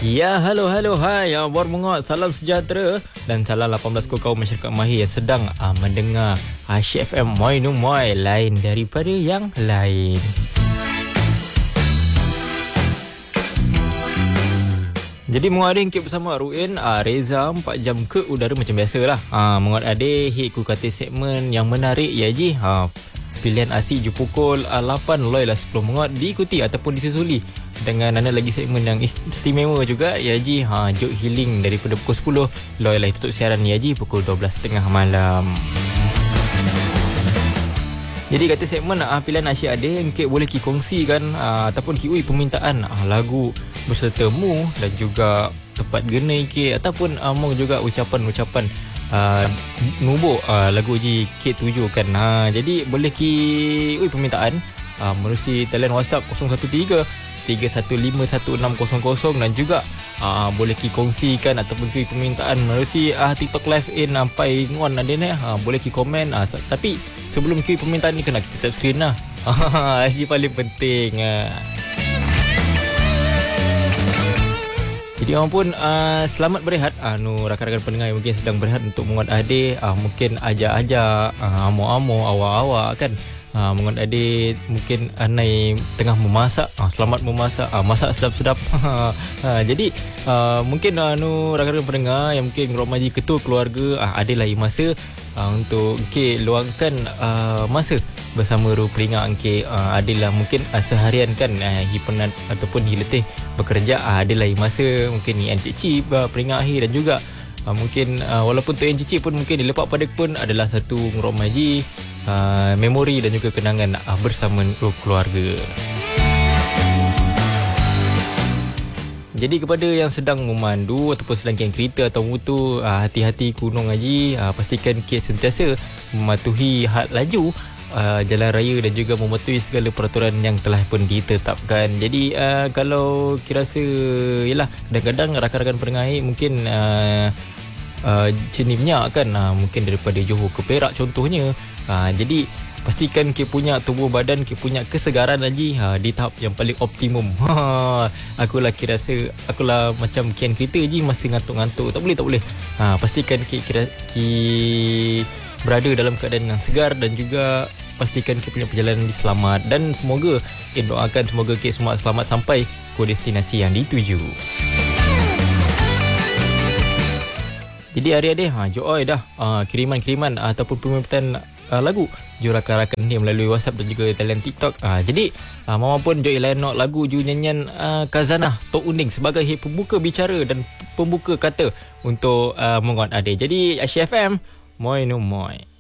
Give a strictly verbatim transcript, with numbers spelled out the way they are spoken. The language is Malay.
Ya, halo, halo, hai, Abor Mengot, salam sejahtera dan salam lapan belas kaum masyarakat mahir yang sedang uh, mendengar Asyik F M Moi No Moi, lain daripada yang lain. Jadi menguat adik kip bersama Ruin, uh, Reza, empat jam ke udara macam biasalah. Uh, menguat adik, hit ku kata segmen yang menarik ya Ji. Uh, pilihan asyik ju pukul uh, lapan loi lah sepuluh menguat diikuti ataupun disusuli dengan ada lagi segmen yang istimewa juga ya Ji. Ha, Joke Healing daripada pukul sepuluh loi lah tutup siaran ya Ji pukul dua belas tiga puluh malam. Jadi kata segmen uh, pilihan asyik ada Encik boleh ki kongsikan uh, ataupun ki ui permintaan uh, lagu berserta mu dan juga tepat gena Encik ataupun uh, mau juga ucapan-ucapan uh, nubuk uh, lagu Ji K tujuh kan. Uh, jadi boleh ki ui permintaan uh, melalui talian WhatsApp kosong satu tiga tiga satu lima satu enam kosong kosong dan juga uh, boleh ki kongsikan ataupun ki permintaan melalui uh, TikTok live in sampai uh, nguan ada ni uh, boleh ki komen uh, tapi sebelum ki permintaan ni kena kita tap screen lah. Ini paling penting. Uh. Jadi orang pun uh, selamat berehat. Uh, nu rakan-rakan pendengar yang mungkin sedang berehat untuk menguat adik, uh, mungkin ajak-ajak, uh, amo-amo, awak-awak kan. Uh, menguat adik mungkin anai tengah memasak, uh, selamat memasak, uh, masak sedap-sedap. uh, jadi uh, mungkin uh, nu rakan-rakan pendengar yang mungkin romaji ketua keluarga, uh, ada lagi masa uh, untuk Encik luangkan uh, masa bersama ru peringat Encik. uh, adalah mungkin uh, seharian kan uh, hi penat ataupun hi letih bekerja, uh, ada lagi masa mungkin ni Encik Cip uh, peringat akhir dan juga uh, mungkin uh, walaupun tu Encik Cip pun mungkin dilepak pada pun adalah satu romaji Uh, memori dan juga kenangan uh, bersama keluarga. Jadi kepada yang sedang memandu ataupun sedang kian kereta atau motor, uh, hati-hati gunung haji, uh, pastikan kit sentiasa mematuhi had laju uh, jalan raya dan juga mematuhi segala peraturan yang telah pun ditetapkan. Jadi uh, kalau kira rasa yalah kadang-kadang rakan-rakan pendengar mungkin uh, uh, jenis minyak kan, uh, mungkin daripada Johor ke Perak contohnya. Ha, jadi pastikan kita punya tubuh badan, kita punya kesegaran lagi ha, di tahap yang paling optimum. Ha, akulah kira rasa akulah macam kian kereta je masih ngantuk-ngantuk. Tak boleh tak boleh. Ha, pastikan kita kira ki berada dalam keadaan yang segar dan juga pastikan kita punya perjalanan selamat dan semoga eh, doakan semoga kita semua selamat sampai ke destinasi yang dituju. Jadi hari-hari ha joy dah uh, kiriman-kiriman uh, ataupun permintaan uh, lagu ju rakan-rakan ni melalui WhatsApp dan juga talian TikTok. Uh, jadi uh, mama pun joy lain lagu ju nyanyian uh, Kazanah Tok Unding sebagai pembuka bicara dan pembuka kata untuk uh, menguat adik. Jadi Asyik F M Moi No Moi.